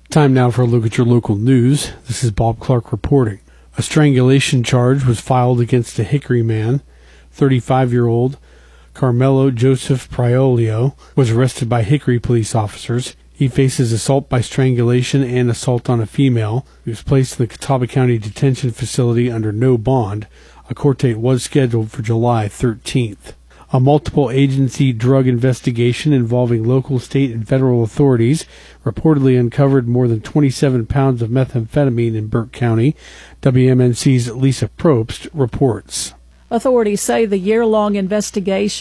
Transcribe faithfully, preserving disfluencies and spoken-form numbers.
Time now for a look at your local news. This is Bob Clark reporting. A strangulation charge was filed against a Hickory man. thirty-five-year-old Carmelo Joseph Priolio was arrested by Hickory police officers. He faces assault by strangulation and assault on a female. He was placed in the Catawba County Detention Facility under no bond. A court date was scheduled for July thirteenth. A multiple agency drug investigation involving local, state, and federal authorities reportedly uncovered more than twenty-seven pounds of methamphetamine in Burke County. W M N C's Lisa Probst reports. Authorities say the year-long investigation